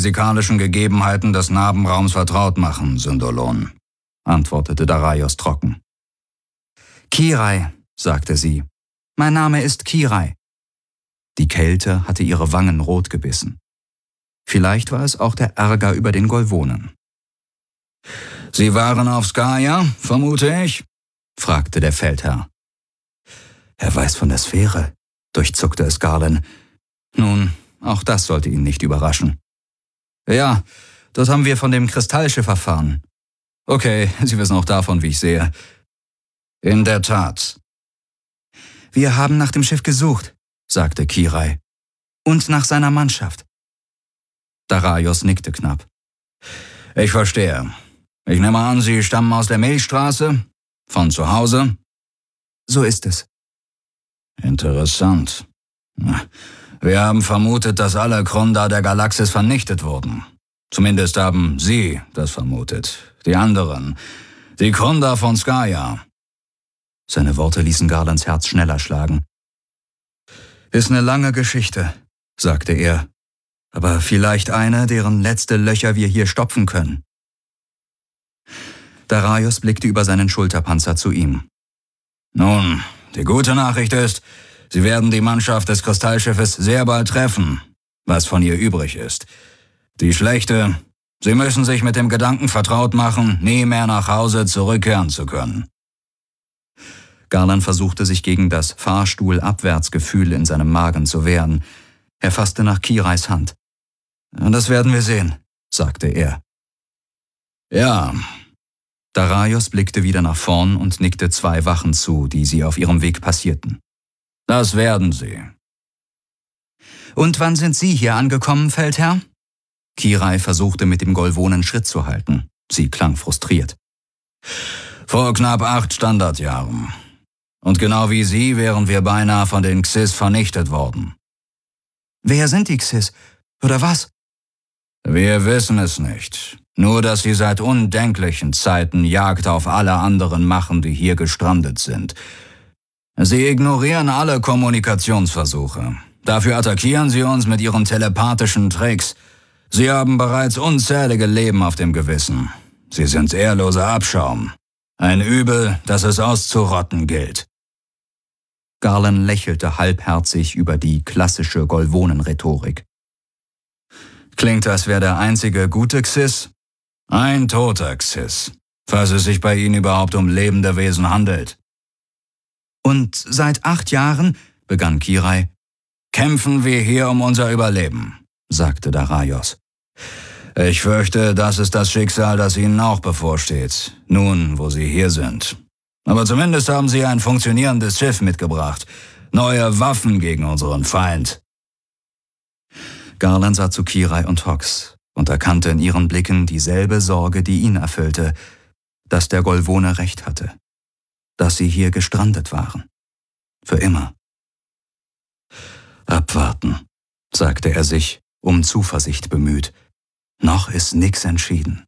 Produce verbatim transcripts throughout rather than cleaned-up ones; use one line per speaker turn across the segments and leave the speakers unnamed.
physikalischen Gegebenheiten des Narbenraums vertraut machen, Syndolon«, antwortete Dareios trocken.
»Kirai«, sagte sie. »Mein Name ist Kirai.« Die Kälte hatte ihre Wangen rot gebissen. Vielleicht war es auch der Ärger über den Golvonen.
»Sie waren auf Skaya, vermute ich?« fragte der Feldherr.
»Er weiß von der Sphäre«, durchzuckte es Garland. Nun, auch das sollte ihn nicht überraschen. »Ja, dort haben wir von dem Kristallschiff erfahren.« »Okay, Sie wissen auch davon, wie ich sehe.«
»In der Tat.«
»Wir haben nach dem Schiff gesucht«, sagte Kirai. »Und nach seiner Mannschaft.«
Dareios nickte knapp. »Ich verstehe. Ich nehme an, Sie stammen aus der Milchstraße? Von zu Hause?«
»So ist es.«
»Interessant. Wir haben vermutet, dass alle Krondar der Galaxis vernichtet wurden. Zumindest haben Sie das vermutet. Die anderen. Die Krondar von Skaya.«
Seine Worte ließen Garlands Herz schneller schlagen. »Ist eine lange Geschichte«, sagte er. »Aber vielleicht eine, deren letzte Löcher wir hier stopfen können.« Dareios blickte über seinen Schulterpanzer zu ihm.
»Nun, die gute Nachricht ist, Sie werden die Mannschaft des Kristallschiffes sehr bald treffen, was von ihr übrig ist. Die schlechte, Sie müssen sich mit dem Gedanken vertraut machen, nie mehr nach Hause zurückkehren zu können.«
Garland versuchte sich gegen das Fahrstuhlabwärtsgefühl in seinem Magen zu wehren. Er fasste nach Kirais Hand. »Das werden wir sehen«, sagte er.
»Ja.«
Dareios blickte wieder nach vorn und nickte zwei Wachen zu, die sie auf ihrem Weg passierten.
»Das werden sie.«
»Und wann sind Sie hier angekommen, Feldherr?« Kirai versuchte mit dem Golvonen Schritt zu halten. Sie klang frustriert.
»Vor knapp acht Standardjahren. Und genau wie Sie wären wir beinahe von den Xys vernichtet worden.«
»Wer sind die Xys? Oder was?«
»Wir wissen es nicht. Nur, dass sie seit undenklichen Zeiten Jagd auf alle anderen machen, die hier gestrandet sind. Sie ignorieren alle Kommunikationsversuche. Dafür attackieren sie uns mit ihren telepathischen Tricks. Sie haben bereits unzählige Leben auf dem Gewissen. Sie sind ehrloser Abschaum. Ein Übel, das es auszurotten gilt.«
Garland lächelte halbherzig über die klassische Golvonen-Rhetorik.
»Klingt, als wäre der einzige gute Xys?« »Ein toter Xys, falls es sich bei Ihnen überhaupt um lebende Wesen handelt.«
»Und seit acht Jahren«, begann Kirai.
»Kämpfen wir hier um unser Überleben«, sagte Dareios. »Ich fürchte, das ist das Schicksal, das Ihnen auch bevorsteht, nun, wo Sie hier sind. Aber zumindest haben Sie ein funktionierendes Schiff mitgebracht, neue Waffen gegen unseren Feind.«
Garland sah zu Kirai und Hox und erkannte in ihren Blicken dieselbe Sorge, die ihn erfüllte, dass der Golvone recht hatte, dass sie hier gestrandet waren. Für immer. »Abwarten«, sagte er sich, um Zuversicht bemüht. »Noch ist nix entschieden.«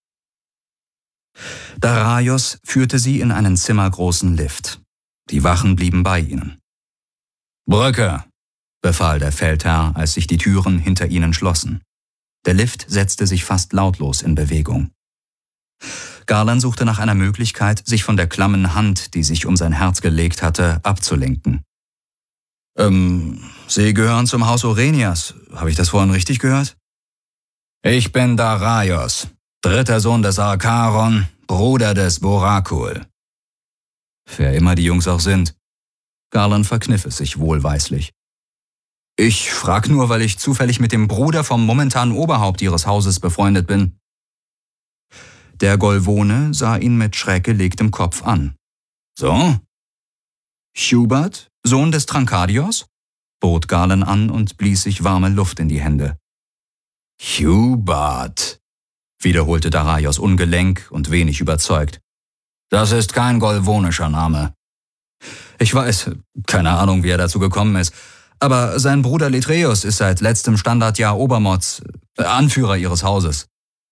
Dareios führte sie in einen zimmergroßen Lift. Die Wachen blieben bei ihnen.
»Brücke«,
befahl der Feldherr, als sich die Türen hinter ihnen schlossen. Der Lift setzte sich fast lautlos in Bewegung. Garland suchte nach einer Möglichkeit, sich von der klammen Hand, die sich um sein Herz gelegt hatte, abzulenken. »Ähm, Sie gehören zum Haus Orenias. Habe ich das vorhin richtig gehört?«
»Ich bin Dareios, dritter Sohn des Archaron, Bruder des Borakul.«
»Wer immer die Jungs auch sind.« Garland verkniff es sich wohlweislich. »Ich frag nur, weil ich zufällig mit dem Bruder vom momentanen Oberhaupt Ihres Hauses befreundet bin.« Der Golvone sah ihn mit schräg gelegtem Kopf an.
»So?«
»Hubert, Sohn des Trankadios?« bot Garland an und blies sich warme Luft in die Hände.
»Hubert«,
wiederholte Dareios ungelenk und wenig überzeugt.
»Das ist kein golvonischer Name.«
»Ich weiß, keine Ahnung, wie er dazu gekommen ist. Aber sein Bruder Letreus ist seit letztem Standardjahr Obermods, äh, Anführer ihres Hauses.«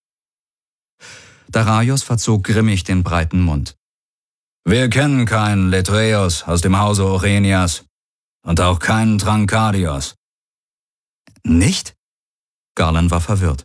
Dareios verzog grimmig den breiten Mund.
»Wir kennen keinen Letreus aus dem Hause Orenias und auch keinen Trankadios.«
»Nicht?« Garland war verwirrt.